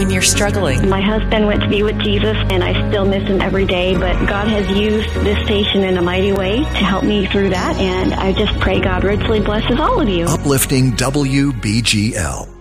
when you're struggling. My husband went to be with Jesus, and I still miss him every day, but God has used this station in a mighty way to help me through that, and I just pray God richly blesses all of you. Uplifting WBGL.